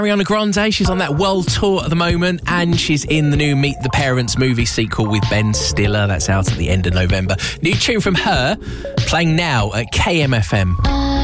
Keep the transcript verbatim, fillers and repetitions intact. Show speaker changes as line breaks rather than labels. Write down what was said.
Ariana Grande, she's on that world tour at the moment, and she's in the new Meet the Parents movie sequel with Ben Stiller. That's out at the end of November. New tune from her, playing now at K M F M.